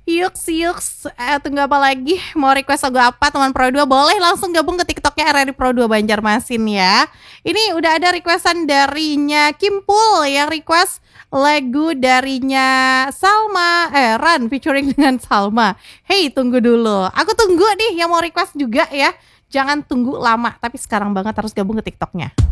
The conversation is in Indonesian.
Yuks, tunggu apa lagi? Mau request lagu apa teman Pro 2? Boleh langsung gabung ke TikToknya RRI Pro 2 Banjarmasin ya. Ini udah ada requestan darinya Kimpul yang request lagu darinya Salma, Ran featuring dengan Salma. Hey, tunggu dulu. Aku tunggu nih yang mau request juga ya. Jangan tunggu lama, tapi sekarang banget harus gabung ke TikToknya.